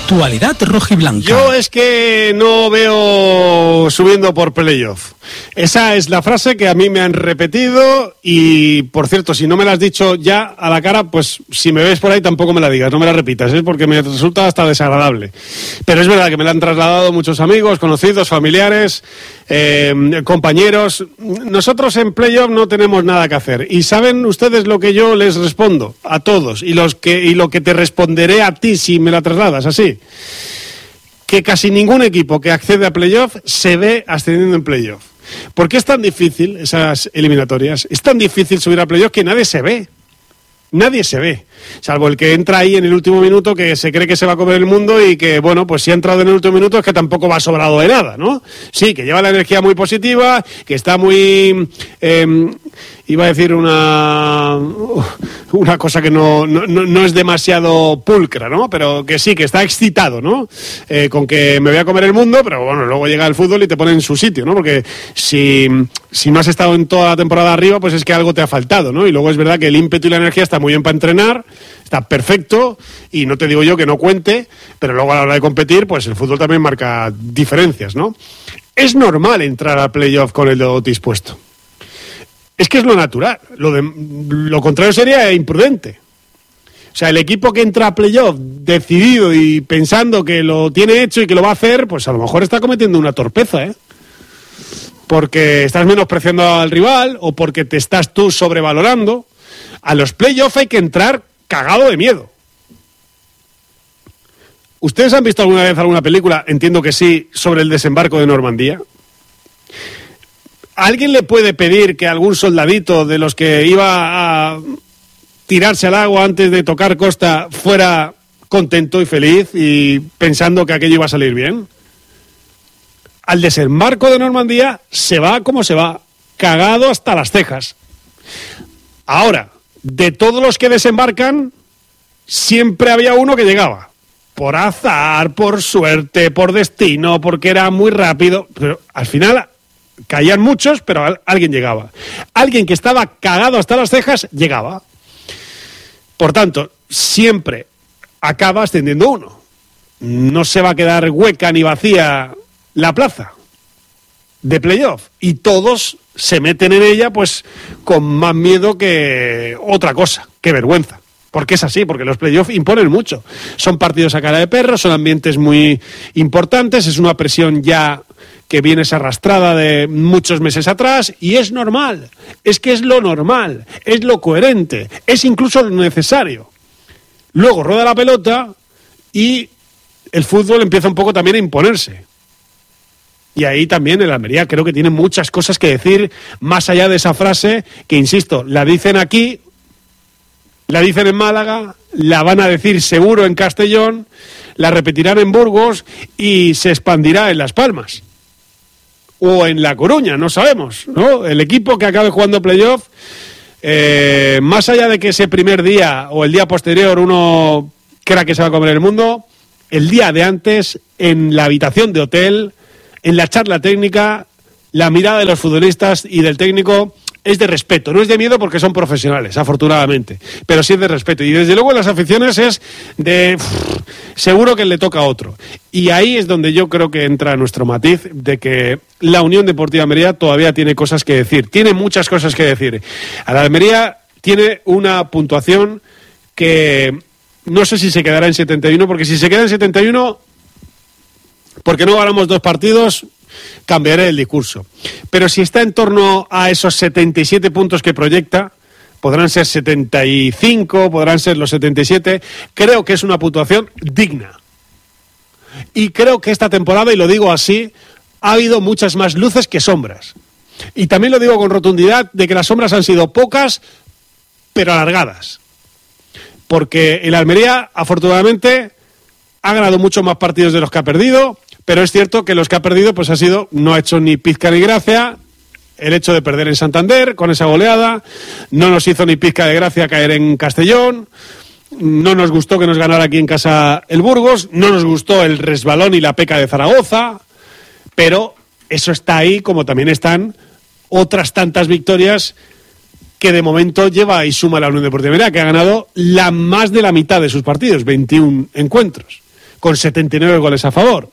Actualidad rojiblanca. Yo es que no veo subiendo por playoff. Esa es la frase que a mí me han repetido y, por cierto, si no me la has dicho ya a la cara, pues si me ves por ahí tampoco me la digas, no me la repitas, porque me resulta hasta desagradable. Pero es verdad que me la han trasladado muchos amigos, conocidos, familiares, compañeros. Nosotros en playoff no tenemos nada que hacer. Y ¿saben ustedes lo que yo les respondo a todos? Y lo que te responderé a ti si me la trasladas así. Que casi ningún equipo que accede a playoff se ve ascendiendo en playoff. ¿Por qué es tan difícil esas eliminatorias? Es tan difícil subir a playoff que nadie se ve. Nadie se ve. Salvo el que entra ahí en el último minuto, que se cree que se va a comer el mundo y que, bueno, pues si ha entrado en el último minuto es que tampoco va sobrado de nada, ¿no? Sí, que lleva la energía muy positiva, que está muy... iba a decir una cosa que no es demasiado pulcra, ¿no? Pero que sí, que está excitado, ¿no? Con que me voy a comer el mundo, pero bueno, luego llega el fútbol y te pone en su sitio, ¿no? Porque si no has estado en toda la temporada arriba, pues es que algo te ha faltado, ¿no? Y luego es verdad que el ímpetu y la energía está muy bien para entrenar, está perfecto, y no te digo yo que no cuente, pero luego a la hora de competir, pues el fútbol también marca diferencias, ¿no? Es normal entrar a playoff con el dedo dispuesto. Es que es lo natural. Lo contrario sería imprudente. O sea, el equipo que entra a playoff decidido y pensando que lo tiene hecho y que lo va a hacer, pues a lo mejor está cometiendo una torpeza, ¿eh? Porque estás menospreciando al rival o porque te estás tú sobrevalorando. A los playoff hay que entrar cagado de miedo. ¿Ustedes han visto alguna vez alguna película, entiendo que sí, sobre el desembarco de Normandía? ¿Alguien le puede pedir que algún soldadito de los que iba a tirarse al agua antes de tocar costa fuera contento y feliz y pensando que aquello iba a salir bien? Al desembarco de Normandía se va como se va, cagado hasta las cejas. Ahora, de todos los que desembarcan, siempre había uno que llegaba. Por azar, por suerte, por destino, porque era muy rápido, pero al final... caían muchos, pero alguien llegaba. Alguien que estaba cagado hasta las cejas, llegaba. Por tanto, siempre acaba ascendiendo uno. No se va a quedar hueca ni vacía la plaza de playoff. Y todos se meten en ella, pues, con más miedo que otra cosa, que vergüenza. Porque es así, porque los playoffs imponen mucho. Son partidos a cara de perro, son ambientes muy importantes, es una presión ya... que vienes arrastrada de muchos meses atrás, y es normal, es que es lo normal, es lo coherente, es incluso lo necesario. Luego rueda la pelota y el fútbol empieza un poco también a imponerse. Y ahí también el Almería creo que tiene muchas cosas que decir, más allá de esa frase que, insisto, la dicen aquí, la dicen en Málaga, la van a decir seguro en Castellón, la repetirán en Burgos y se expandirá en Las Palmas. O en La Coruña, no sabemos, ¿no? El equipo que acabe jugando playoff, más allá de que ese primer día o el día posterior uno crea que se va a comer el mundo, el día de antes, en la habitación de hotel, en la charla técnica, la mirada de los futbolistas y del técnico es de respeto, no es de miedo porque son profesionales, afortunadamente, pero sí es de respeto. Y desde luego en las aficiones es de... seguro que le toca a otro. Y ahí es donde yo creo que entra nuestro matiz de que la Unión Deportiva Almería todavía tiene cosas que decir, tiene muchas cosas que decir. A la Almería tiene una puntuación que no sé si se quedará en 71, porque si se queda en 71, porque no ganamos 2 partidos... cambiaré el discurso. Pero si está en torno a esos 77 puntos que proyecta, podrán ser 75, podrán ser los 77, creo que es una puntuación digna. Y creo que esta temporada, y lo digo así, ha habido muchas más luces que sombras. Y también lo digo con rotundidad, de que las sombras han sido pocas, pero alargadas. Porque el Almería, afortunadamente, ha ganado muchos más partidos de los que ha perdido. Pero es cierto que los que ha perdido, pues no ha hecho ni pizca ni gracia. El hecho de perder en Santander con esa goleada, no nos hizo ni pizca de gracia caer en Castellón, no nos gustó que nos ganara aquí en casa el Burgos, no nos gustó el resbalón y la peca de Zaragoza, pero eso está ahí, como también están otras tantas victorias que de momento lleva y suma la Unión Deportiva Almería, que ha ganado más de la mitad de sus partidos, 21 encuentros. con 79 goles a favor.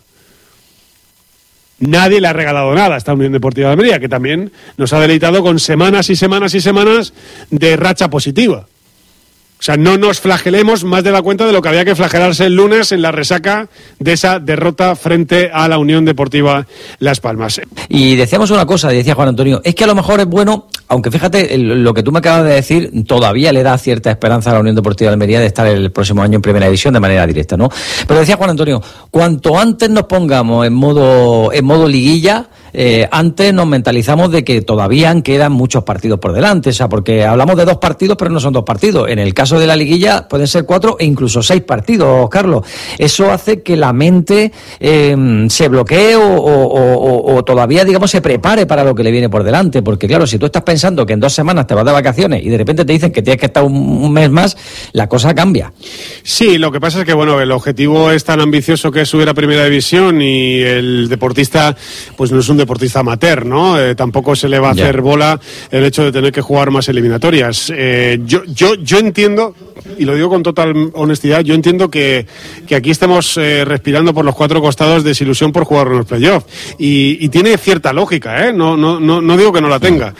Nadie le ha regalado nada a esta Unión Deportiva de Almería, que también nos ha deleitado con semanas y semanas y semanas de racha positiva. O sea, no nos flagelemos más de la cuenta de lo que había que flagelarse el lunes en la resaca de esa derrota frente a la Unión Deportiva Las Palmas. Y decíamos una cosa, decía Juan Antonio, es que a lo mejor es bueno, aunque fíjate, lo que tú me acabas de decir todavía le da cierta esperanza a la Unión Deportiva de Almería de estar el próximo año en Primera División de manera directa, ¿no? Pero decía Juan Antonio, cuanto antes nos pongamos en modo liguilla, antes nos mentalizamos de que todavía quedan muchos partidos por delante, o sea, porque hablamos de 2 partidos, pero no son 2 partidos. En el caso de la liguilla pueden ser 4 e incluso 6 partidos, Carlos. Eso hace que la mente se bloquee o todavía, digamos, se prepare para lo que le viene por delante, porque claro, si tú estás pensando que en 2 semanas te vas de vacaciones y de repente te dicen que tienes que estar un mes más, la cosa cambia. Sí, lo que pasa es que, bueno, el objetivo es tan ambicioso que es subir a Primera División y el deportista, pues no es un deportista amateur, ¿no? Tampoco se le va a hacer bola el hecho de tener que jugar más eliminatorias. Yo entiendo, y lo digo con total honestidad, yo entiendo que aquí estemos respirando por los 4 costados desilusión por jugar en los playoffs. Y tiene cierta lógica, ¿eh? No digo que no la tenga.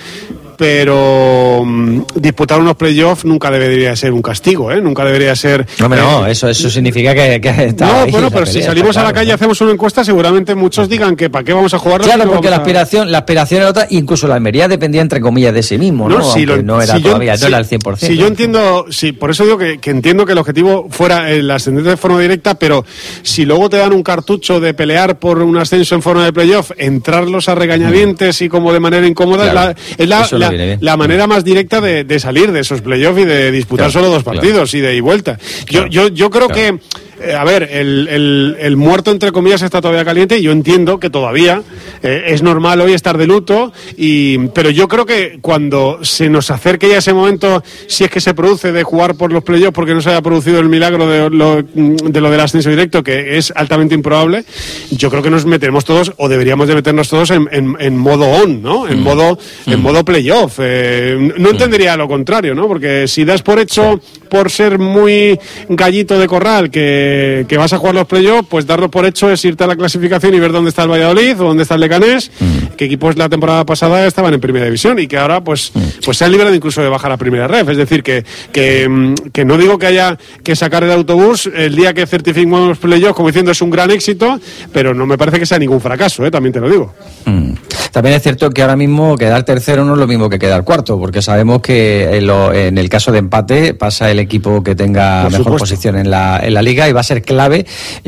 Pero disputar unos playoffs nunca debería ser un castigo, ¿eh? Nunca debería ser... No, eso significa que está no, ahí, bueno, pero si salimos a la calle y hacemos una encuesta, seguramente muchos digan que ¿para qué vamos a jugar? Claro, porque la aspiración era otra, incluso la Almería dependía, entre comillas, de sí mismo, ¿no? No era al 100%. Si yo entiendo, por eso digo que entiendo que el objetivo fuera el ascendente de forma directa, pero si luego te dan un cartucho de pelear por un ascenso en forma de playoff, entrarlos a regañadientes y como de manera incómoda, claro, es la manera más directa de salir de esos playoffs y de disputar solo 2 partidos y de vuelta. Yo creo que, a ver, el muerto, entre comillas, está todavía caliente y yo entiendo que todavía es normal hoy estar de luto, pero yo creo que cuando se nos acerque ya ese momento, si es que se produce, de jugar por los playoffs porque no se haya producido el milagro de lo del ascenso directo, que es altamente improbable, yo creo que nos meteremos todos, o deberíamos de meternos todos en modo on, ¿no? En modo playoff. No entendería lo contrario, ¿no? Porque si das por hecho, por ser muy gallito de corral, que vas a jugar los playoffs, pues darlo por hecho es irte a la clasificación y ver dónde está el Valladolid o dónde está el Leganés, que equipos la temporada pasada estaban en Primera División y que ahora pues se han librado incluso de bajar a Primera Ref. Es decir, que no digo que haya que sacar el autobús el día que certifiquemos los playoffs como diciendo es un gran éxito, pero no me parece que sea ningún fracaso, también te lo digo. También es cierto que ahora mismo quedar tercero no es lo mismo que quedar cuarto, porque sabemos que en el caso de empate pasa el equipo que tenga mejor posición en la liga, y va a ser clave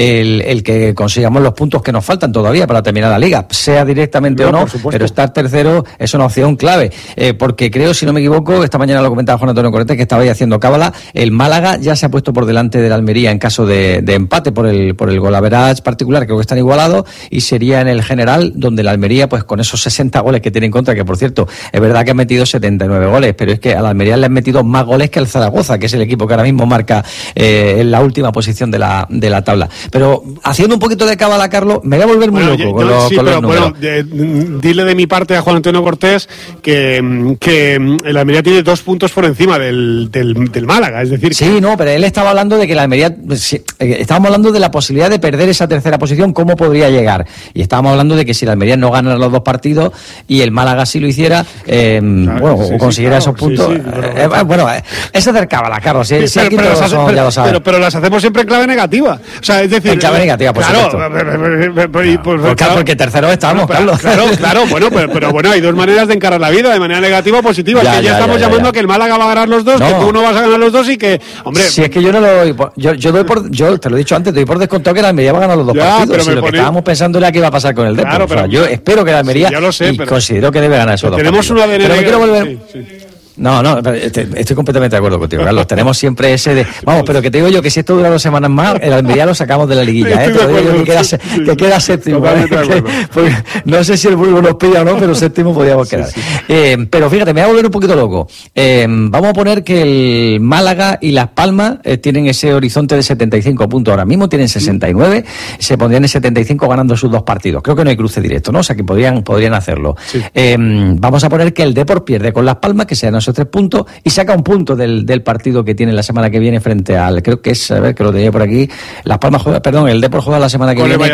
el que consigamos los puntos que nos faltan todavía para terminar la liga, sea directamente o no, pero estar tercero es una opción clave, porque creo, si no me equivoco, esta mañana lo comentaba Juan Antonio Correte, que estaba ahí haciendo cábala, el Málaga ya se ha puesto por delante de la Almería en caso de empate por el gol average particular, creo que están igualados, y sería en el general donde la Almería, pues con esos 60 goles que tiene en contra, que por cierto, es verdad que ha metido 79 goles, pero es que a la Almería le han metido más goles que al Zaragoza, que es el equipo que ahora mismo marca en la última posición de la tabla. Pero haciendo un poquito de cábala, Carlos, me voy a volver muy loco con los números. Dile de mi parte a Juan Antonio Cortés que la Almería tiene 2 puntos por encima del Málaga, es decir... Sí, no, pero él estaba hablando de que la Almería... estábamos hablando de la posibilidad de perder esa tercera posición, cómo podría llegar. Y estábamos hablando de que si la Almería no gana los 2 partidos y el Málaga sí lo hiciera, o consiguiera esos puntos... es hacer cábala, Carlos. Ya lo sabes. Pero las hacemos siempre en clave negativa. O sea, es decir... En clave negativa, por supuesto. Porque tercero estamos, Carlos. Claro, pero bueno, hay 2 maneras de encarar la vida, de manera negativa o positiva. Ya estamos llamando a que el Málaga va a ganar los 2, que tú no vas a ganar los 2 y que... Hombre... Si es que yo no lo doy... Yo te lo he dicho antes, doy por descontado que la Almería va a ganar los 2 partidos. Si lo que estábamos pensando era qué iba a pasar con el Depor. O sea, yo espero que la Almería... Ya lo sé, y considero que debe ganar esos 2 partidos. Tenemos una pero me quiero volver... No, estoy completamente de acuerdo contigo, Carlos. Tenemos siempre ese de... Vamos, pero que te digo yo que si esto dura 2 semanas más, el Almería lo sacamos de la liguilla, Te lo digo yo que queda séptimo. No sé si el Burgos nos pilla o no, pero séptimo podríamos quedar. Pero fíjate, me voy a volver un poquito loco. Vamos a poner que el Málaga y Las Palmas tienen ese horizonte de 75 puntos. Ahora mismo tienen 69, se pondrían en 75 ganando sus 2 partidos. Creo que no hay cruce directo, ¿no? O sea, que podrían hacerlo. Sí. Vamos a poner que el Depor pierde con Las Palmas, que sea no esos 3 puntos y saca un punto del partido que tiene la semana que viene frente al, creo que es, a ver, que lo tenía por aquí, Las Palmas juega, perdón, el Depor juega la semana que viene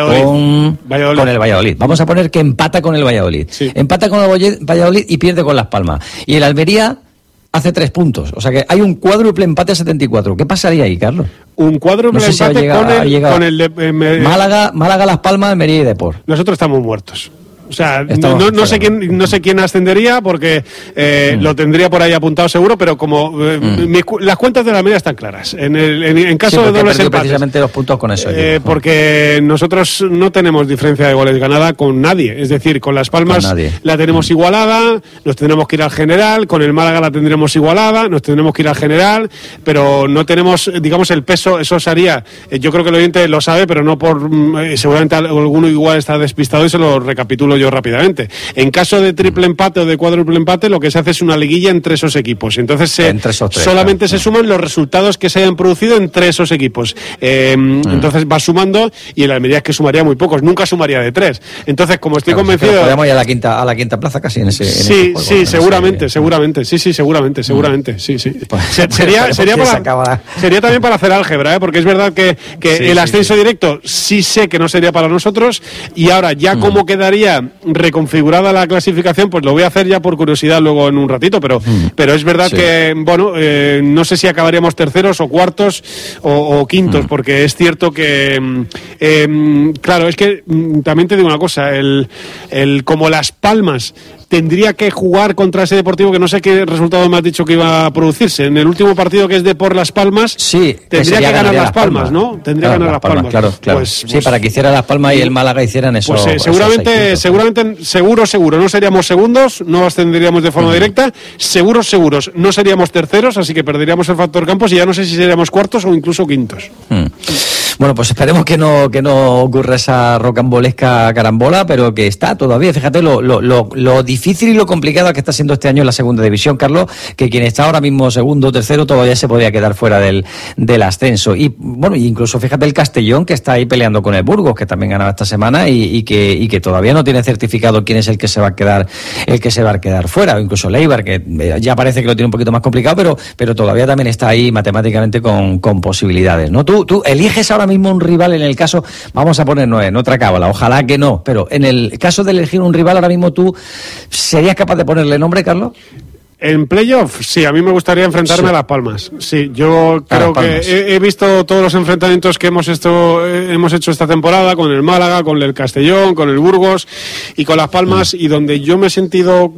con el Valladolid. Vamos a poner que empata con el Valladolid. Sí. Empata con el Valladolid y pierde con Las Palmas. Y el Almería hace 3 puntos. O sea que hay un cuádruple empate a 74. ¿Qué pasaría ahí, Carlos? Un cuádruple empate con el Málaga, Las Palmas, Almería y Depor. Nosotros estamos muertos. O sea, no sé quién ascendería porque lo tendría por ahí apuntado seguro, pero como las cuentas de la media están claras. En caso de dobles empates, precisamente los puntos con eso. Porque nosotros no tenemos diferencia de goles ganada con nadie. Es decir, con Las Palmas la tenemos igualada, nos tendremos que ir al general, con el Málaga la tendremos igualada, nos tendremos que ir al general, pero no tenemos, digamos, el peso. Eso se haría, yo creo que el oyente lo sabe, pero no por seguramente alguno igual está despistado y se lo recapitulo yo rápidamente. En caso de triple empate o de cuádruple empate, lo que se hace es una liguilla entre esos equipos. Entonces solamente se suman los resultados que se hayan producido entre esos equipos. Entonces va sumando y el Almería es que sumaría muy pocos, nunca sumaría de 3. Entonces, como estoy convencido... Podríamos ir a la quinta plaza casi en ese Sí, juego, sí, seguramente. Sí, seguramente. Sí. Pues sería también para hacer álgebra, porque es verdad que el ascenso directo sí sé que no sería para nosotros, y ahora ya cómo quedaría reconfigurada la clasificación, pues lo voy a hacer ya por curiosidad luego en un ratito, pero es verdad que, bueno, no sé si acabaríamos terceros o cuartos o quintos, porque es cierto que, claro, es que también te digo una cosa, como Las Palmas tendría que jugar contra ese Deportivo, que no sé qué resultado me has dicho que iba a producirse. En el último partido, que es de por Las Palmas, tendría que ganar Las Palmas, ¿no? Tendría que ganar Las Palmas. Claro. Pues, sí, para que hiciera Las Palmas y el Málaga hicieran eso. Pues seguramente, seguro, no seríamos segundos, no ascenderíamos de forma directa, seguros, no seríamos terceros, así que perderíamos el factor campos y ya no sé si seríamos cuartos o incluso quintos. Bueno, pues esperemos que no ocurra esa rocambolesca carambola, pero que está todavía, fíjate lo difícil y lo complicado que está siendo este año en la segunda división, Carlos, que quien está ahora mismo segundo, tercero, todavía se podía quedar fuera del ascenso. Y bueno, incluso fíjate el Castellón, que está ahí peleando con el Burgos, que también ganaba esta semana y que todavía no tiene certificado quién es el que se va a quedar fuera, o incluso Leibar, que ya parece que lo tiene un poquito más complicado, pero todavía también está ahí matemáticamente con posibilidades, ¿no? Tú eliges ahora mismo un rival en el caso, vamos a ponernos en otra cábala, ojalá que no, pero en el caso de elegir un rival ahora mismo, ¿tú serías capaz de ponerle nombre, Carlos? En playoff, sí, a mí me gustaría enfrentarme a Las Palmas. Sí, yo creo que he visto todos los enfrentamientos que hemos hecho esta temporada con el Málaga, con el Castellón, con el Burgos y con Las Palmas, y donde yo me he sentido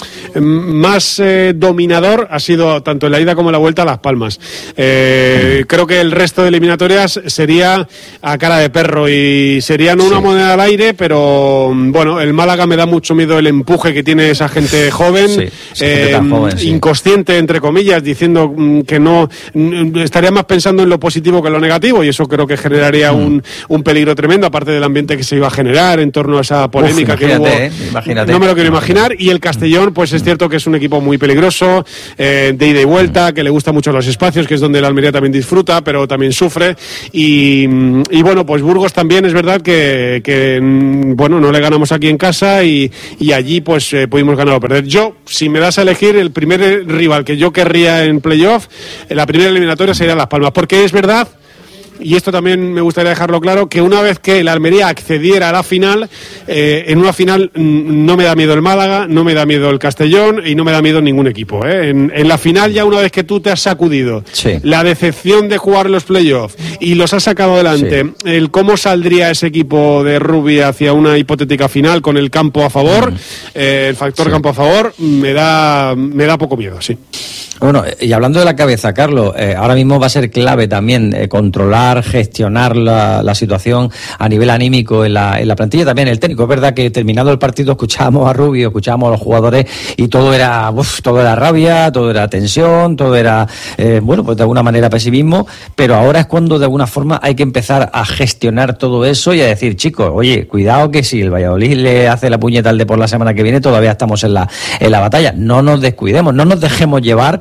más dominador ha sido tanto en la ida como en la vuelta a Las Palmas. Creo que el resto de eliminatorias sería a cara de perro y sería no una moneda al aire, pero bueno, el Málaga me da mucho miedo el empuje que tiene esa gente joven. Inconsciente, entre comillas, diciendo que no estaría más pensando en lo positivo que en lo negativo, y eso creo que generaría un peligro tremendo, aparte del ambiente que se iba a generar en torno a esa polémica que hubo. Imagínate. No me lo quiero imaginar. Y el Castellón, pues es cierto que es un equipo muy peligroso, de ida y vuelta, que le gusta mucho los espacios, que es donde el Almería también disfruta, pero también sufre. Y bueno, pues Burgos también es verdad que bueno, no le ganamos aquí en casa y allí pues pudimos ganar o perder. Yo, si me das a elegir, el primer rival que yo querría en playoff, en la primera eliminatoria, sería Las Palmas, porque es verdad, y esto también me gustaría dejarlo claro, que una vez que el Almería accediera a la final, en una final no me da miedo el Málaga, no me da miedo el Castellón y no me da miedo ningún equipo. En la final, ya una vez que tú te has sacudido la decepción de jugar los playoffs y los has sacado adelante, el cómo saldría ese equipo de Rubi hacia una hipotética final con el campo a favor, el factor campo a favor, me da poco miedo, sí. Bueno, y hablando de la cabeza, Carlos, ahora mismo va a ser clave también controlar, gestionar la situación a nivel anímico en la plantilla, también el técnico. Es verdad que terminado el partido escuchábamos a Rubio, escuchábamos a los jugadores y todo era rabia, todo era tensión, todo era, bueno, pues de alguna manera pesimismo, pero ahora es cuando de alguna forma hay que empezar a gestionar todo eso y a decir, chicos, oye, cuidado que si el Valladolid le hace la puñeta al Depor la semana que viene, todavía estamos en la batalla. No nos descuidemos, no nos dejemos llevar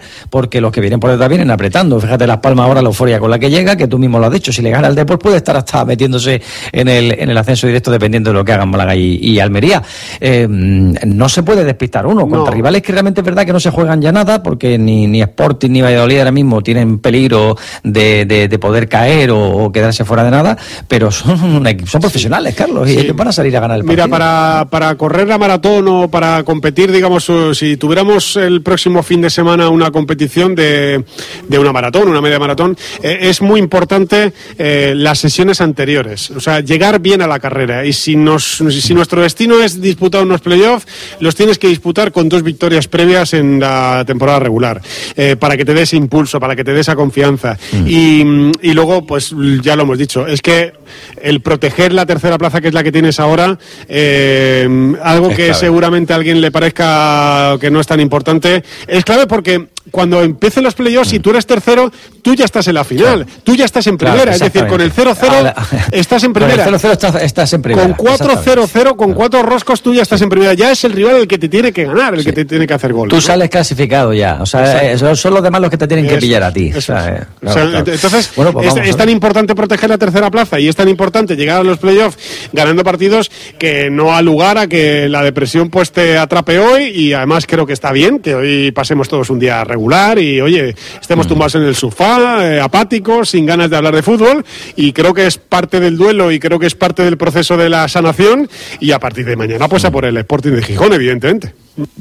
porque los que vienen por detrás vienen apretando. Fíjate Las Palmas ahora, la euforia con la que llega, que tú mismo lo has dicho, si le gana el Depor puede estar hasta metiéndose en el ascenso directo dependiendo de lo que hagan Málaga y Almería. No se puede despistar uno contra rivales que realmente es verdad que no se juegan ya nada, porque ni Sporting ni Valladolid ahora mismo tienen peligro de poder caer o quedarse fuera de nada, pero son profesionales, Carlos, y ellos van a salir a ganar el partido. Mira, para correr la maratón o para competir, digamos, si tuviéramos el próximo fin de semana una competición de una maratón, una media maratón, es muy importante las sesiones anteriores, o sea, llegar bien a la carrera, y si nuestro destino es disputar unos playoffs, los tienes que disputar con 2 victorias previas en la temporada regular, para que te dé ese impulso, para que te dé esa confianza. Y luego, pues ya lo hemos dicho, es que el proteger la tercera plaza, que es la que tienes ahora, algo que seguramente a alguien le parezca que no es tan importante, es clave, porque cuando empiecen los playoffs, si tú eres tercero, tú ya estás en la final, tú ya estás en primera, es decir, con el 0-0 estás en primera. Con el 0-0 estás en primera. Con 4-0-0, con 4 roscos, tú ya estás en primera. Ya es el rival el que te tiene que ganar, el que te tiene que hacer gol. Tú sales clasificado ya, o sea, son los demás los que te tienen que pillar a ti. Entonces, bueno, pues es tan importante proteger la tercera plaza, y es tan importante llegar a los playoffs ganando partidos, que no ha lugar a que la depresión pues te atrape hoy. Y además creo que está bien que hoy pasemos todos un día regular y, oye, estemos tumbados en el sofá, apáticos, sin ganas de hablar de fútbol, y creo que es parte del duelo y creo que es parte del proceso de la sanación, y a partir de mañana pues a por el Sporting de Gijón, evidentemente.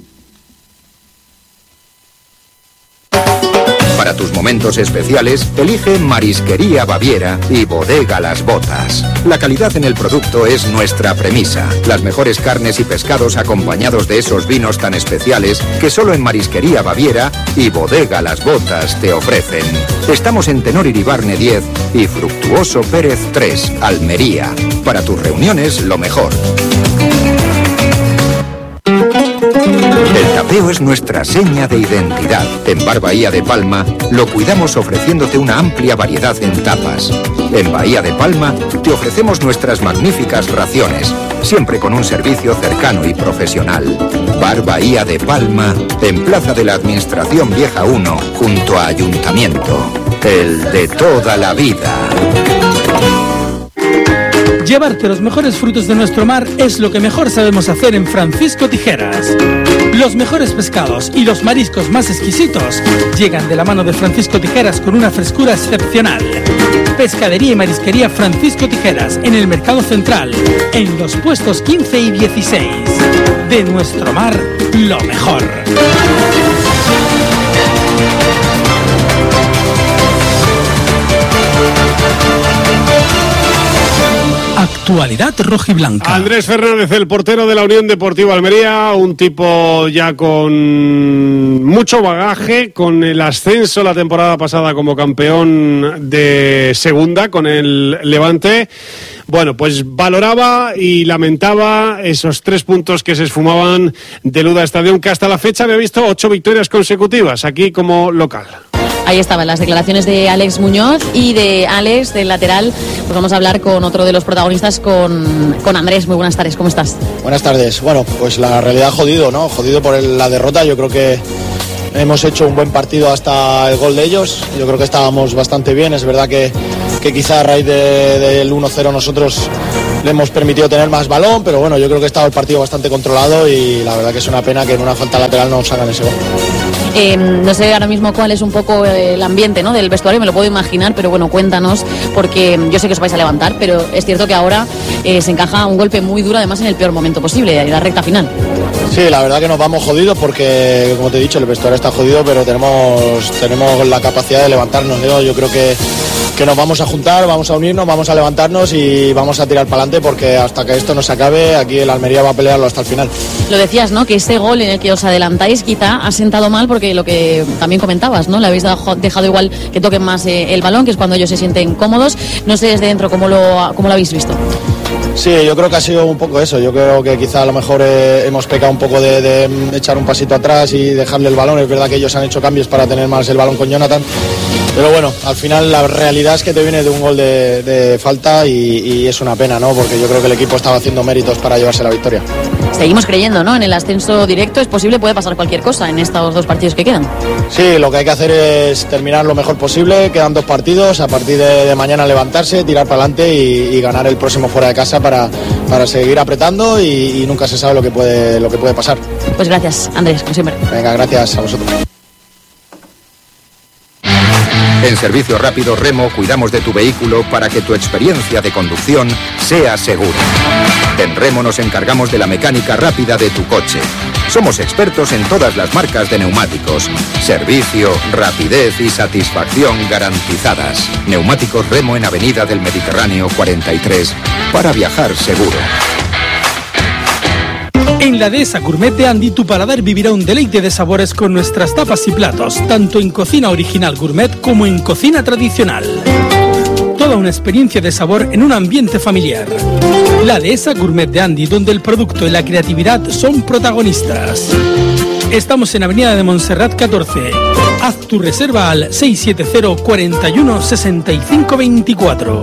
Para tus momentos especiales, elige Marisquería Baviera y Bodega Las Botas. La calidad en el producto es nuestra premisa. Las mejores carnes y pescados acompañados de esos vinos tan especiales que solo en Marisquería Baviera y Bodega Las Botas te ofrecen. Estamos en Tenor Iribarne 10 y Fructuoso Pérez 3, Almería. Para tus reuniones, lo mejor. El tapeo es nuestra seña de identidad. En Bar Bahía de Palma lo cuidamos ofreciéndote una amplia variedad en tapas. En Bahía de Palma te ofrecemos nuestras magníficas raciones, siempre con un servicio cercano y profesional. Bar Bahía de Palma, en Plaza de la Administración Vieja 1, junto a Ayuntamiento. El de toda la vida. Llevarte los mejores frutos de nuestro mar es lo que mejor sabemos hacer en Francisco Tijeras. Los mejores pescados y los mariscos más exquisitos llegan de la mano de Francisco Tijeras con una frescura excepcional. Pescadería y marisquería Francisco Tijeras, en el Mercado Central, en los puestos 15 y 16. De nuestro mar, lo mejor. Actualidad rojiblanca. Andrés Fernández, el portero de la Unión Deportiva Almería, un tipo ya con mucho bagaje, con el ascenso la temporada pasada como campeón de segunda con el Levante. Bueno, pues valoraba y lamentaba esos 3 puntos que se esfumaban del UDA Stadium, que hasta la fecha había visto 8 victorias consecutivas aquí como local. Ahí estaban las declaraciones de Alex Muñoz y de Alex, del lateral. Pues vamos a hablar con otro de los protagonistas, con Andrés. Muy buenas tardes, ¿cómo estás? Buenas tardes. Bueno, pues la realidad jodido, ¿no? Jodido por la derrota. Yo creo que hemos hecho un buen partido hasta el gol de ellos. Yo creo que estábamos bastante bien. Es verdad que quizá a raíz del 1-0 nosotros le hemos permitido tener más balón, pero bueno, yo creo que estaba el partido bastante controlado y la verdad que es una pena que en una falta lateral no sacan ese gol. No sé ahora mismo cuál es un poco el ambiente, ¿no?, del vestuario, me lo puedo imaginar, pero bueno, cuéntanos, porque yo sé que os vais a levantar, pero es cierto que ahora se encaja un golpe muy duro, además en el peor momento posible, en la recta final. Sí, la verdad que nos vamos jodidos porque, como te he dicho, el vestuario está jodido, pero tenemos la capacidad de levantarnos, ¿no? Yo creo que nos vamos a juntar, vamos a unirnos, vamos a levantarnos y vamos a tirar para adelante, porque hasta que esto no se acabe, aquí el Almería va a pelearlo hasta el final. Lo decías, ¿no?, que ese gol en el que os adelantáis quizá ha sentado mal, porque lo que también comentabas, ¿no?, le habéis dejado igual que toquen más el balón, que es cuando ellos se sienten cómodos. No sé desde dentro cómo lo habéis visto. Sí, yo creo que ha sido un poco eso. Yo creo que quizá a lo mejor hemos pecado un poco de echar un pasito atrás y dejarle el balón. Es verdad que ellos han hecho cambios para tener más el balón con Jonathan, pero bueno, al final la realidad es que te viene de un gol de falta y es una pena, ¿no?, porque yo creo que el equipo estaba haciendo méritos para llevarse la victoria. seguimos creyendo, ¿no? En el ascenso directo es posible, puede pasar cualquier cosa en estos 2 partidos que quedan. Sí, lo que hay que hacer es terminar lo mejor posible, quedan 2 partidos, a partir de mañana levantarse, tirar para adelante y ganar el próximo fuera de casa para seguir apretando y nunca se sabe lo que puede pasar. Pues gracias, Andrés, como siempre. Venga, gracias a vosotros. En Servicio Rápido Remo cuidamos de tu vehículo para que tu experiencia de conducción sea segura. En Remo nos encargamos de la mecánica rápida de tu coche. Somos expertos en todas las marcas de neumáticos. Servicio, rapidez y satisfacción garantizadas. Neumáticos Remo en Avenida del Mediterráneo 43 para viajar seguro. En la Dehesa Gourmet de Andy, tu paladar vivirá un deleite de sabores con nuestras tapas y platos, tanto en cocina original gourmet como en cocina tradicional. Toda una experiencia de sabor en un ambiente familiar. La Dehesa Gourmet de Andy, donde el producto y la creatividad son protagonistas. Estamos en Avenida de Montserrat 14. Haz tu reserva al 670 41 65 24.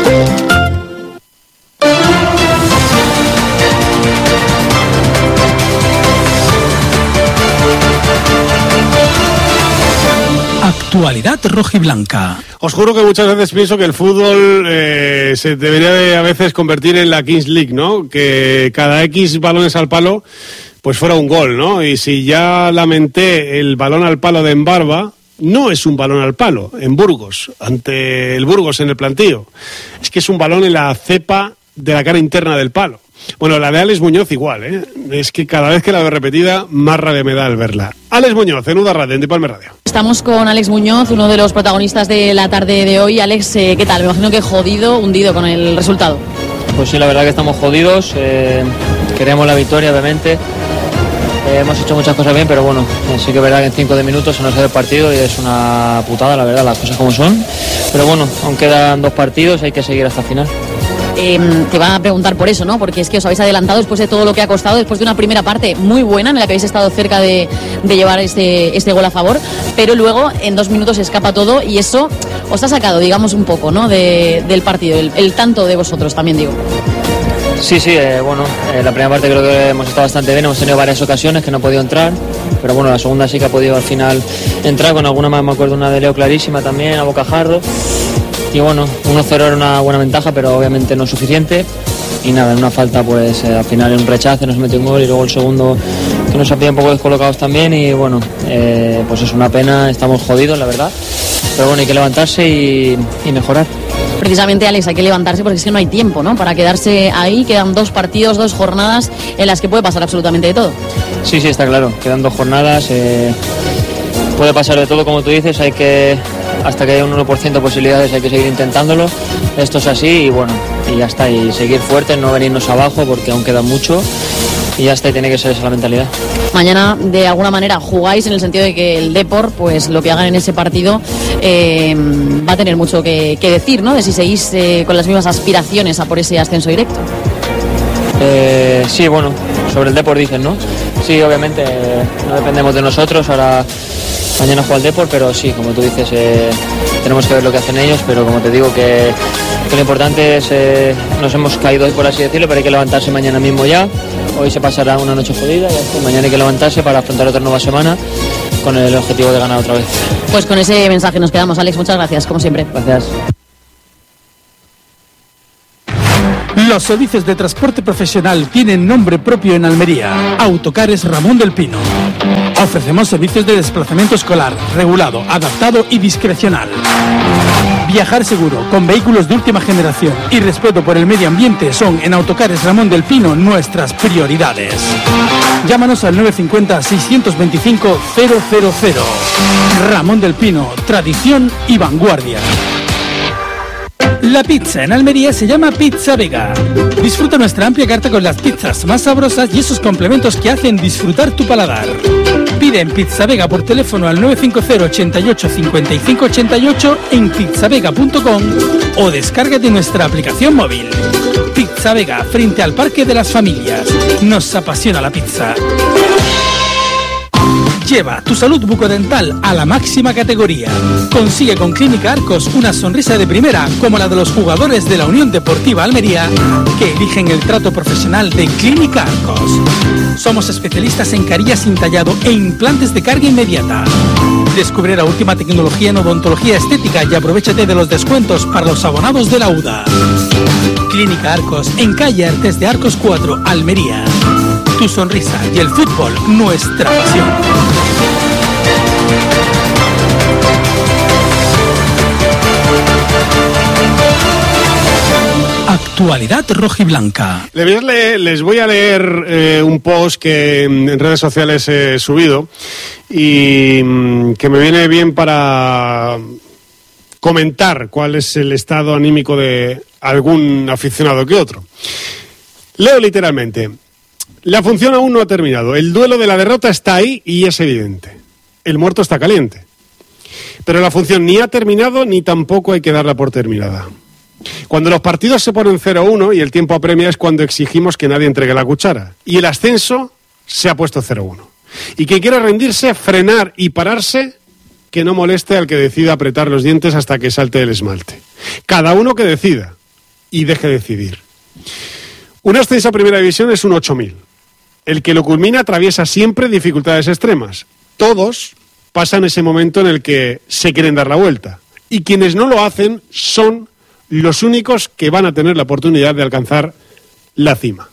Actualidad rojiblanca. Os juro que muchas veces pienso que el fútbol se debería de a veces convertir en la Kings League, ¿no? Que cada X balones al palo pues fuera un gol, ¿no? Y si ya lamenté el balón al palo de Embarba, no es un balón al palo en Burgos, ante el Burgos en el plantío. Es que es un balón en la cepa de la cara interna del palo. Bueno, la de Alex Muñoz igual, ¿eh? Es que cada vez que la veo repetida, más rabia me da al verla. Alex Muñoz, en Uda Radio, en Dipalme Radio. Estamos con Alex Muñoz, uno de los protagonistas de la tarde de hoy. Alex, ¿qué tal? Me imagino que jodido, hundido con el resultado. Pues sí, la verdad que estamos jodidos. Queremos la victoria, obviamente. Hemos hecho muchas cosas bien, pero bueno, sí que es verdad que en 5 minutos se nos ha ido el partido y es una putada, la verdad, las cosas como son. Pero bueno, aún quedan 2 partidos, hay que seguir hasta el final. Te van a preguntar por eso, ¿no? Porque es que os habéis adelantado después de todo lo que ha costado, después de una primera parte muy buena en la que habéis estado cerca de llevar este gol a favor, pero luego en 2 minutos se escapa todo y eso os ha sacado, digamos, un poco, ¿no? Del partido, el tanto de vosotros también, digo. Sí, bueno, la primera parte creo que hemos estado bastante bien, hemos tenido varias ocasiones que no ha podido entrar, pero bueno, la segunda sí que ha podido al final entrar, con alguna más, me acuerdo una de Leo clarísima también, a bocajardo. Y bueno, 1-0 era una buena ventaja, pero obviamente no es suficiente. Y nada, en una falta, pues al final en un rechace nos metió un gol y luego el segundo que nos ha pillado un poco descolocados también. Y bueno, pues es una pena, estamos jodidos, la verdad. Pero bueno, hay que levantarse y mejorar. Precisamente, Alex, hay que levantarse porque es que no hay tiempo, ¿no? Para quedarse ahí, quedan 2 partidos, 2 jornadas en las que puede pasar absolutamente de todo. Sí, está claro, quedan 2 jornadas. Puede pasar de todo, como tú dices, hay que... Hasta que haya un 1% de posibilidades hay que seguir intentándolo. Esto es así y bueno, y ya está. Y seguir fuertes, no venirnos abajo porque aún queda mucho. Y ya está, y tiene que ser esa la mentalidad. Mañana, de alguna manera, jugáis en el sentido de que el Depor, pues lo que hagan en ese partido va a tener mucho que decir, ¿no? De si seguís con las mismas aspiraciones a por ese ascenso directo. Sí, bueno, sobre el Depor dicen, ¿no? Sí, obviamente no dependemos de nosotros. Ahora mañana juega el Depor, pero sí, como tú dices, tenemos que ver lo que hacen ellos, pero como te digo que lo importante es, nos hemos caído hoy, por así decirlo, pero hay que levantarse mañana mismo ya. Hoy se pasará una noche jodida y mañana hay que levantarse para afrontar otra nueva semana con el objetivo de ganar otra vez. Pues con ese mensaje nos quedamos, Alex, muchas gracias, como siempre. Gracias. Los servicios de transporte profesional tienen nombre propio en Almería. Autocares Ramón del Pino. Ofrecemos servicios de desplazamiento escolar, regulado, adaptado y discrecional. Viajar seguro, con vehículos de última generación y respeto por el medio ambiente son en Autocares Ramón del Pino nuestras prioridades. Llámanos al 950-625-000. Ramón del Pino, tradición y vanguardia. La pizza en Almería se llama Pizza Vega. Disfruta nuestra amplia carta con las pizzas más sabrosas y esos complementos que hacen disfrutar tu paladar. Pide en Pizza Vega por teléfono al 950 88 55 88 en pizzavega.com o descárgate nuestra aplicación móvil. Pizza Vega, frente al Parque de las Familias. Nos apasiona la pizza. Lleva tu salud bucodental a la máxima categoría. Consigue con Clínica Arcos una sonrisa de primera como la de los jugadores de la Unión Deportiva Almería que eligen el trato profesional de Clínica Arcos. Somos especialistas en carillas sin tallado e implantes de carga inmediata. Descubre la última tecnología en odontología estética y aprovechate de los descuentos para los abonados de la UDA. Clínica Arcos, en calle Artes de Arcos 4, Almería. Tu sonrisa y el fútbol, nuestra pasión. Actualidad rojiblanca. Les voy a leer un post que en redes sociales he subido y que me viene bien para comentar cuál es el estado anímico de algún aficionado que otro. Leo literalmente: la función aún no ha terminado. El duelo de la derrota está ahí y es evidente. El muerto está caliente. Pero la función ni ha terminado ni tampoco hay que darla por terminada. Cuando los partidos se ponen 0-1 y el tiempo apremia es cuando exigimos que nadie entregue la cuchara. Y el ascenso se ha puesto 0-1. Y quien quiera rendirse, frenar y pararse, que no moleste al que decida apretar los dientes hasta que salte el esmalte. Cada uno que decida y deje decidir. Un ascenso a Primera División es un 8000. El que lo culmina atraviesa siempre dificultades extremas. Todos pasan ese momento en el que se quieren dar la vuelta. Y quienes no lo hacen son los únicos que van a tener la oportunidad de alcanzar la cima.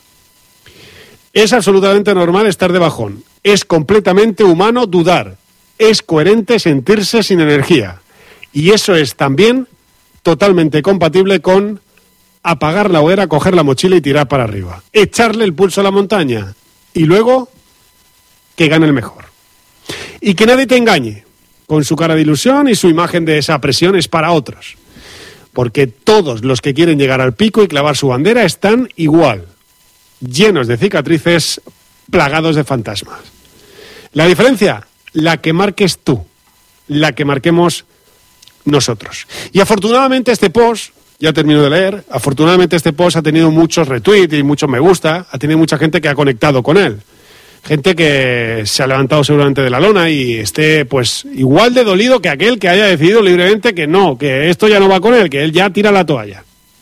Es absolutamente normal estar de bajón. Es completamente humano dudar. Es coherente sentirse sin energía. Y eso es también totalmente compatible con apagar la hoguera, coger la mochila y tirar para arriba. Echarle el pulso a la montaña. Y luego que gane el mejor. Y que nadie te engañe. Con su cara de ilusión y su imagen de esa presión es para otros. Porque todos los que quieren llegar al pico y clavar su bandera están igual, llenos de cicatrices, plagados de fantasmas. La diferencia, la que marques tú, la que marquemos nosotros. Y afortunadamente este post, ya termino de leer, afortunadamente este post ha tenido muchos retweets y muchos me gusta, ha tenido mucha gente que ha conectado con él. Gente que se ha levantado seguramente de la lona y esté pues igual de dolido que aquel que haya decidido libremente que no, que esto ya no va con él, que él ya tira la toalla.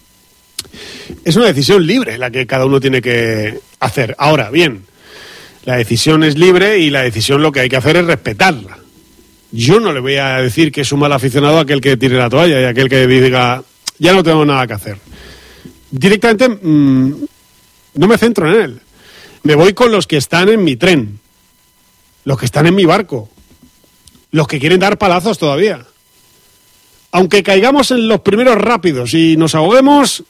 Es una decisión libre la que cada uno tiene que hacer. Ahora, bien, la decisión es libre y la decisión lo que hay que hacer es respetarla. Yo no le voy a decir que es un mal aficionado a aquel que tire la toalla y a aquel que diga, ya no tengo nada que hacer. Directamente no me centro en él. Me voy con los que están en mi tren, los que están en mi barco, los que quieren dar palazos todavía. Aunque caigamos en los primeros rápidos y nos ahoguemos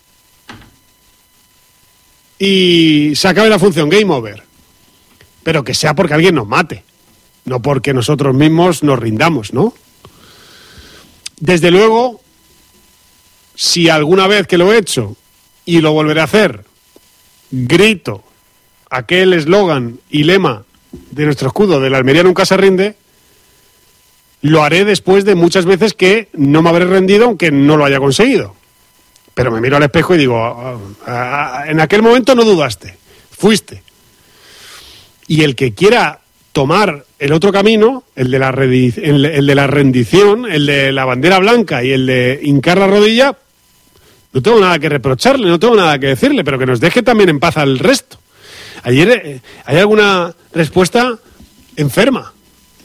y se acabe la función, game over. Pero que sea porque alguien nos mate, no porque nosotros mismos nos rindamos, ¿no? Desde luego, si alguna vez que lo he hecho y lo volveré a hacer, grito aquel eslogan y lema de nuestro escudo, de la Almería nunca se rinde, lo haré después de muchas veces que no me habré rendido aunque no lo haya conseguido. Pero me miro al espejo y digo, en aquel momento no dudaste, fuiste. Y el que quiera tomar el otro camino, el de la rendición, el de la bandera blanca y el de hincar la rodilla, no tengo nada que reprocharle, no tengo nada que decirle, pero que nos deje también en paz al resto. Ayer hay alguna respuesta enferma.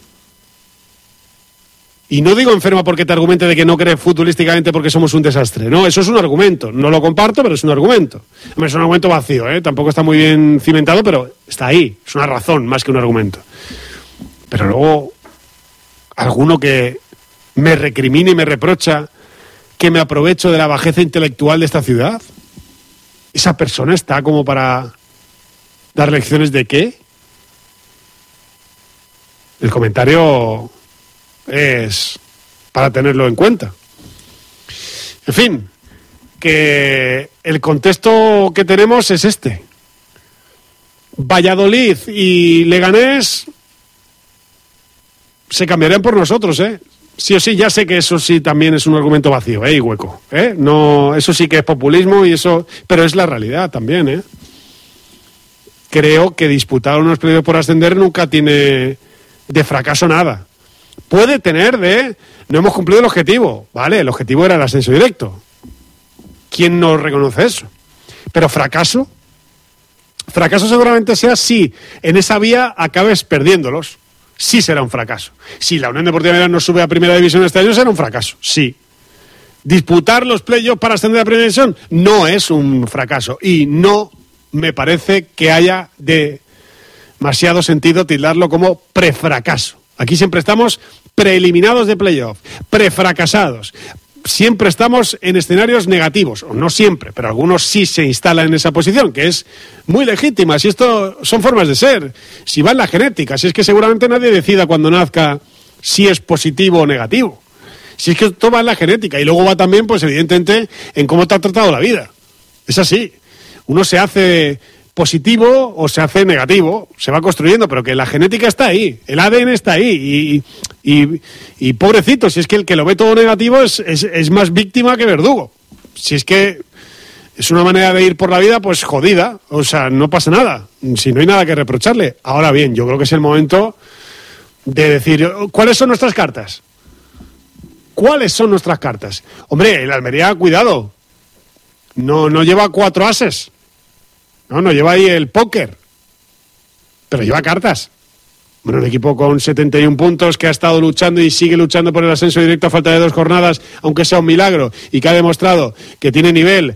Y no digo enferma porque te argumente de que no crees futbolísticamente porque somos un desastre. No, eso es un argumento. No lo comparto, pero es un argumento. Es un argumento vacío, ¿eh? Tampoco está muy bien cimentado, pero está ahí. Es una razón más que un argumento. Pero luego, alguno que me recrimine y me reprocha que me aprovecho de la bajeza intelectual de esta ciudad, ¿esa persona está como para dar lecciones de qué? El comentario es para tenerlo en cuenta. En fin, que el contexto que tenemos es este. Valladolid y Leganés se cambiarían por nosotros, ¿eh? Sí o sí, ya sé que eso sí también es un argumento vacío, y hueco, ¿eh? No, eso sí que es populismo y eso, pero es la realidad también, ¿eh? Creo que disputar unos playoffs por ascender nunca tiene de fracaso nada. Puede tener de no hemos cumplido el objetivo. Vale, el objetivo era el ascenso directo. ¿Quién no reconoce eso? Pero fracaso seguramente sea si en esa vía acabes perdiéndolos. Sí será un fracaso. Si la Unión Deportiva Almería no sube a Primera División este año, será un fracaso. Sí. Disputar los playoffs para ascender a Primera División no es un fracaso. Y no me parece que haya demasiado sentido tildarlo como prefracaso. Aquí siempre estamos preeliminados de playoff, prefracasados. Siempre estamos en escenarios negativos, o no siempre, pero algunos sí se instalan en esa posición, que es muy legítima. Si esto son formas de ser, si va en la genética, si es que seguramente nadie decida cuando nazca si es positivo o negativo. Si es que esto va en la genética y luego va también, pues evidentemente, en cómo te ha tratado la vida. Es así. Uno se hace positivo o se hace negativo, se va construyendo, pero que la genética está ahí, el ADN está ahí y pobrecito, si es que el que lo ve todo negativo es más víctima que verdugo. Si es que es una manera de ir por la vida, pues jodida, o sea, no pasa nada, si no hay nada que reprocharle. Ahora bien, yo creo que es el momento de decir, ¿cuáles son nuestras cartas? ¿Cuáles son nuestras cartas? Hombre, el Almería, cuidado, no lleva 4 ases. No lleva ahí el póker, pero lleva cartas. Bueno, un equipo con 71 puntos que ha estado luchando y sigue luchando por el ascenso directo a falta de 2 jornadas, aunque sea un milagro, y que ha demostrado que tiene nivel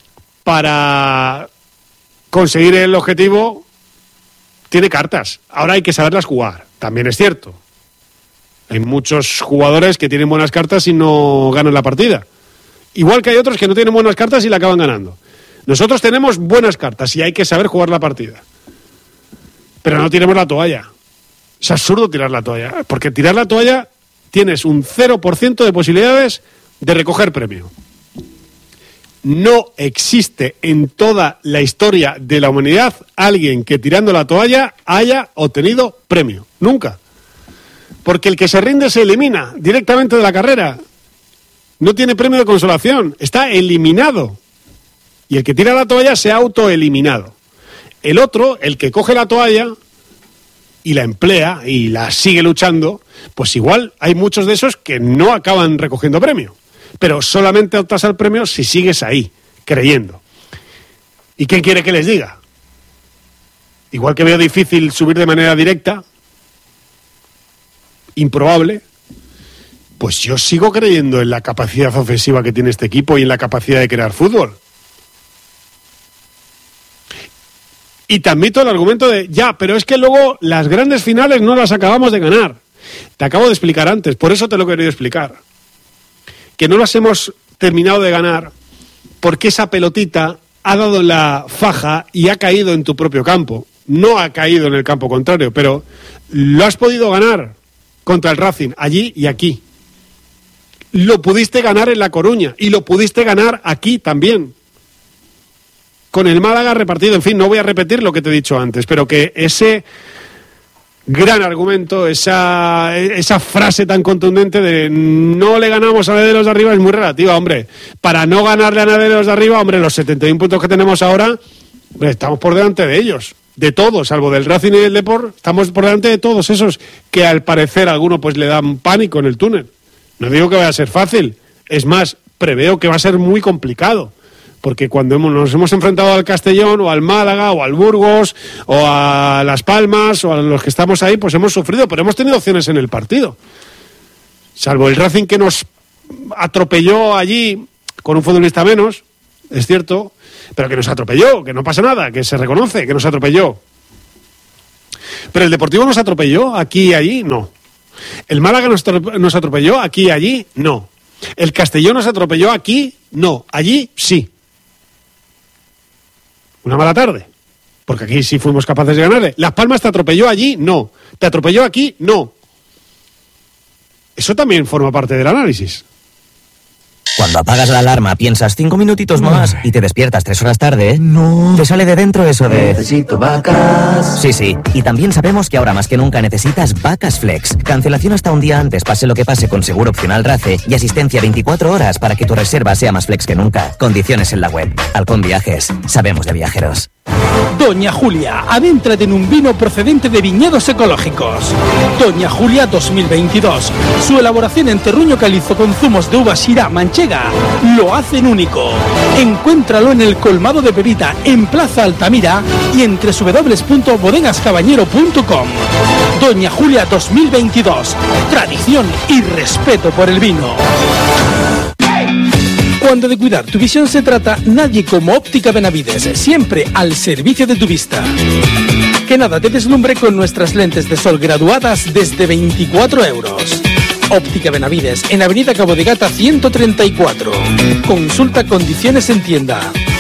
para conseguir el objetivo, tiene cartas. Ahora hay que saberlas jugar, también es cierto. Hay muchos jugadores que tienen buenas cartas y no ganan la partida. Igual que hay otros que no tienen buenas cartas y la acaban ganando. Nosotros tenemos buenas cartas y hay que saber jugar la partida. Pero no tiremos la toalla. Es absurdo tirar la toalla, porque tirar la toalla tienes un 0% de posibilidades de recoger premio. No existe en toda la historia de la humanidad alguien que tirando la toalla haya obtenido premio. Nunca. Porque el que se rinde se elimina directamente de la carrera. No tiene premio de consolación. Está eliminado. Y el que tira la toalla se ha autoeliminado. El otro, el que coge la toalla y la emplea y la sigue luchando, pues igual hay muchos de esos que no acaban recogiendo premio. Pero solamente optas al premio si sigues ahí, creyendo. ¿Y quién quiere que les diga? Igual que veo difícil subir de manera directa, improbable, pues yo sigo creyendo en la capacidad ofensiva que tiene este equipo y en la capacidad de crear fútbol. Y te admito el argumento de, pero es que luego las grandes finales no las acabamos de ganar. Te acabo de explicar antes, por eso te lo he querido explicar. Que no las hemos terminado de ganar porque esa pelotita ha dado la faja y ha caído en tu propio campo. No ha caído en el campo contrario, pero lo has podido ganar contra el Racing, allí y aquí. Lo pudiste ganar en La Coruña y lo pudiste ganar aquí también. Con el Málaga repartido, en fin, no voy a repetir lo que te he dicho antes, pero que ese gran argumento, esa frase tan contundente de no le ganamos a nadie de los de arriba es muy relativa, hombre. Para no ganarle a nadie de los de arriba, hombre, los 71 puntos que tenemos ahora, estamos por delante de ellos, de todos, salvo del Racing y del Depor, estamos por delante de todos esos que al parecer a alguno pues le dan pánico en el túnel. No digo que vaya a ser fácil, es más, preveo que va a ser muy complicado. Porque cuando nos hemos enfrentado al Castellón, o al Málaga, o al Burgos, o a Las Palmas, o a los que estamos ahí, pues hemos sufrido, pero hemos tenido opciones en el partido. Salvo el Racing que nos atropelló allí con un futbolista menos, es cierto, pero que nos atropelló, que no pasa nada, que se reconoce, que nos atropelló. Pero el Deportivo nos atropelló aquí y allí, no. El Málaga nos atropelló aquí y allí, no. El Castellón nos atropelló aquí, no. Allí, sí. Una mala tarde, porque aquí sí fuimos capaces de ganarle. Las Palmas te atropelló allí, no. Te atropelló aquí, no. Eso también forma parte del análisis. Cuando apagas la alarma piensas 5 minutitos más y te despiertas 3 horas tarde, no. Te sale de dentro eso de... Necesito vacas. Sí, y también sabemos que ahora más que nunca necesitas Vacas Flex. Cancelación hasta un día antes, pase lo que pase, con seguro opcional RACE y asistencia 24 horas para que tu reserva sea más flex que nunca. Condiciones en la web. Halcón Viajes. Sabemos de viajeros. Doña Julia, adéntrate en un vino procedente de viñedos ecológicos. Doña Julia 2022. Su elaboración en terruño calizo con zumos de uva Syrah manchega lo hacen único. Encuéntralo en el colmado de Pepita, en Plaza Altamira y en www.bodegascabañero.com. Doña Julia 2022. Tradición y respeto por el vino. Cuando de cuidar tu visión se trata, nadie como Óptica Benavides, siempre al servicio de tu vista. Que nada te deslumbre con nuestras lentes de sol graduadas desde 24 euros. Óptica Benavides, en Avenida Cabo de Gata 134. Consulta condiciones en tienda.